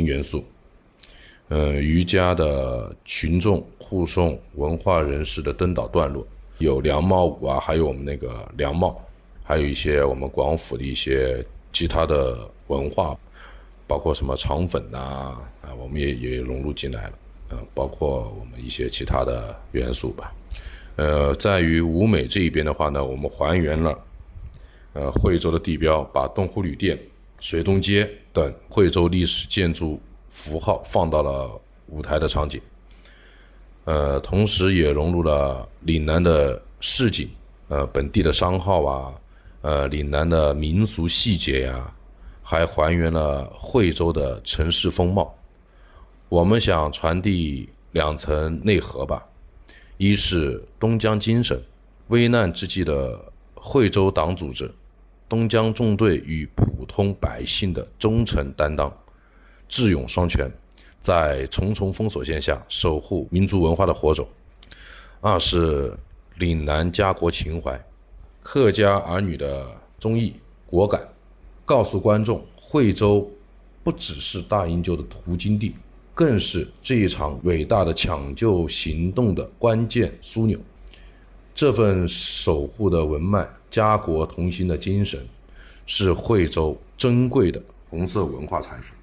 元素。瑜伽的群众护送文化人士的登岛段落，有凉帽舞啊，还有我们那个凉帽，还有一些我们广府的一些其他的文化，包括什么肠粉我们也融入进来了，包括我们一些其他的元素吧。在于舞美这一边的话呢，我们还原了惠州的地标，把东湖旅店、水东街等惠州历史建筑符号放到了舞台的场景，同时也融入了岭南的市井，本地的商号岭南的民俗细节呀，还还原了惠州的城市风貌。我们想传递2层内核吧，一是东江精神，危难之际的惠州党组织，东江纵队与普通百姓的忠诚担当，智勇双全，在重重封锁线下守护民族文化的火种。二是岭南家国情怀，客家儿女的忠义果敢，告诉观众惠州不只是大营救的途经地，更是这一场伟大的抢救行动的关键枢纽。这份守护的文脉，家国同心的精神，是惠州珍贵的红色文化财富。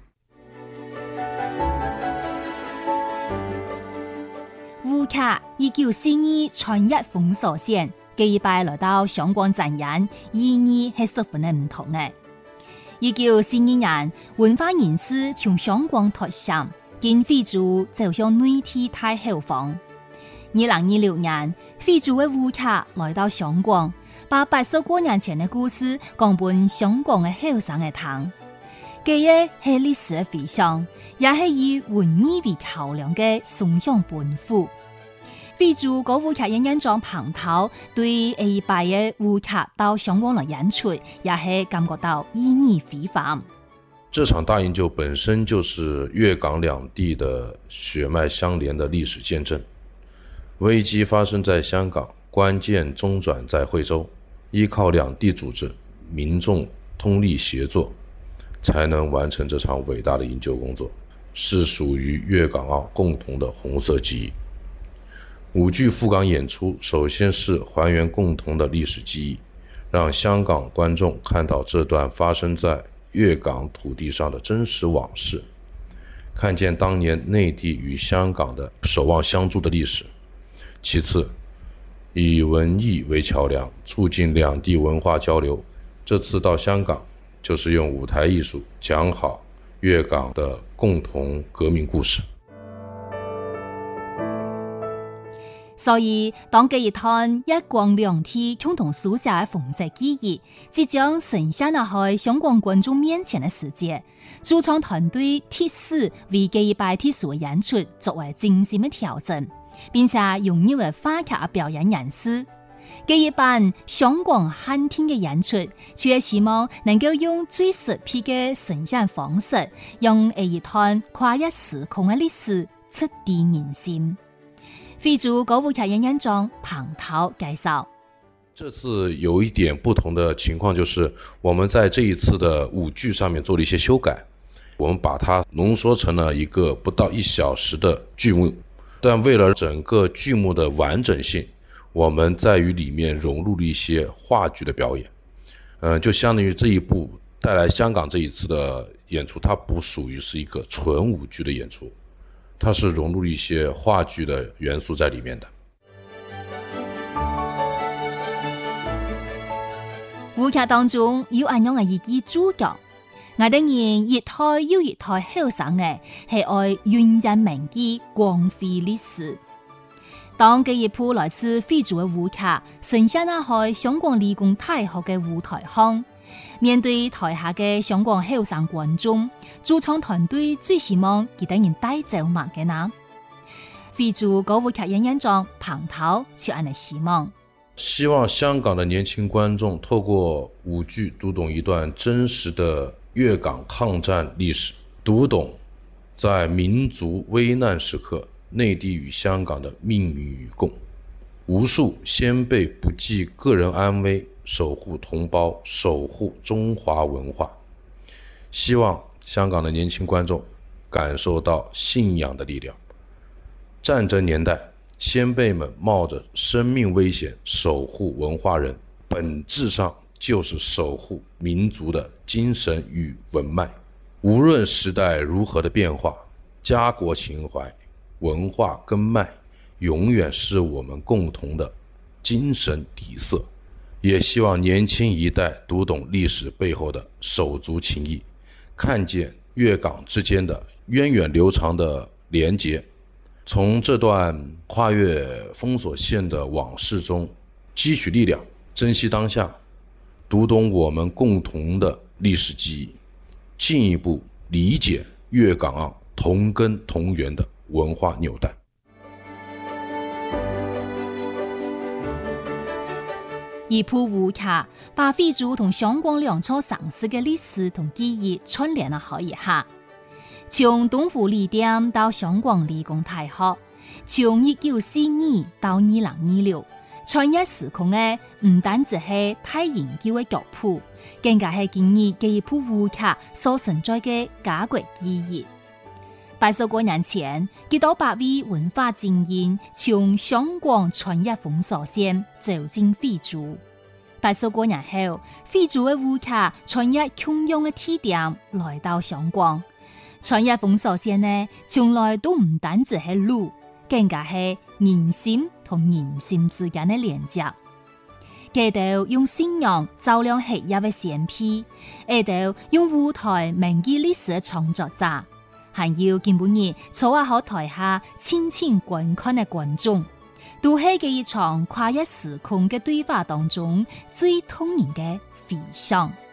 舞客1942年穿越封锁線，這一擺來到香港展演，意義係十分的唔同嘅。1942年，文化人士從香港脫險，經惠州走向內地太後方。2026年，惠州嘅舞客來到香港，把80多年前嘅故事講俾香港嘅後生嘅聽。這個係歷史嘅回響，也係以文藝為橋樑嘅崇尚本土。惠州歌舞劇演員長彭濤對這一擺嘅舞客到香港來演出，也係感覺到意義非凡。 這場大營救本身就是粵港兩地的血脈相連的歷史見證。危機發生在香港，關鍵中轉在惠州，依靠兩地組織、民眾通力協作，才能完成這場偉大的營救工作，是屬於粵港澳共同的紅色記憶。舞劇赴港演出，首先是還原共同的歷史記憶，讓香港觀眾看到這段發生在粵港土地上的真實往事，看見當年內地與香港的守望相助的歷史。其次，以文藝為橋樑，促進兩地文化交流。這次到香港，就是用舞台藝術講好粵港的共同革命故事。 所以，當這一趟一國兩地共同書寫的紅色記憶即將呈現喺香港觀眾面前的時節，駐場團隊鐵獅為這一擺鐵獅的演出作為精心的調整，並且融入為話劇的表演形式。這一版香港漢天的演出，卻希望能夠用最實際的呈現方式，讓這一趟跨越時空的歷史觸動人心。惠州歌舞劇演員長彭濤介紹， 這次有一點不同的情況，就是我們在這一次的舞劇上面做了一些修改，我們把它濃縮成了一個不到1小時的劇目，但為了整個劇目的完整性，我們在於裡面融入了一些話劇的表演，就相當於這一部帶來香港這一次的演出，它不屬於是一個純舞劇的演出，它是融入一些話劇的元素在裡面的。 舞劇當中有咁樣嘅一個主角，我哋人一代又一代後生嘅係愛源人銘記光輝歷史。當這一部來自惠州嘅舞劇呈現喺香港理工大學嘅舞台上，面對台下嘅香港後生觀眾，駐場團隊最希望佢哋人帶走乜嘅呢？惠州歌舞劇演員長彭濤就咁樣希望香港的年輕觀眾透過舞劇讀懂一段真實的粵港抗戰歷史，讀懂在民族危難時刻內地與香港的命運與共，無數先輩不計個人安危，守護同胞，守護中華文化。希望香港的年輕觀眾感受到信仰的力量。战争年代，先辈们冒着生命危险守护文化人，本质上就是守护民族的精神与文脉。无论时代如何的变化，家国情怀、文化根脉永远是我们共同的精神底色。也希望年轻一代读懂历史背后的手足情谊，看见粤港之间的源远流长的连结，从这段跨越封锁线的往事中汲取力量，珍惜当下，读懂我们共同的历史记忆，进一步理解粤港澳同根同源的文化纽带。 一鋪烏卡把非洲同香港兩處城市嘅歷史同記憶串聯了好一下，從東湖理店到香港理工大學，從1942到2026，穿越時空嘅唔單止係大研究嘅腳步，更加係建議嘅一鋪烏卡所存在嘅家國記憶。80多年前，幾多百位文化精英從香港穿越封鎖線走進非洲。80多年後，非洲嘅烏卡穿越同樣嘅地點來到香港。穿越封鎖線呢，從來都唔單止係路，更加係人心同人心之間嘅連接。佢哋用信仰照亮黑夜嘅先披，佢哋用舞台銘記歷史嘅創作者。還要見本日坐喺台下靜靜觀看嘅觀眾，都係嘅一場跨越時空嘅對話當中最動人嘅回響。